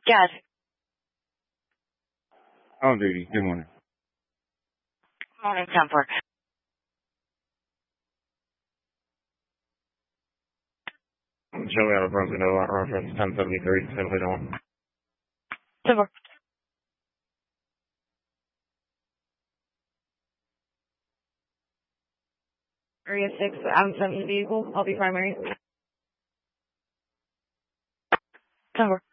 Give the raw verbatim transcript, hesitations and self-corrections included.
Yes. On duty. Good morning. Morning, ten four. Joey out of Brunswick, no reference ten seventy-three, simply don't. ten four. Area six, I'm sending the vehicle. I'll be primary. ten four.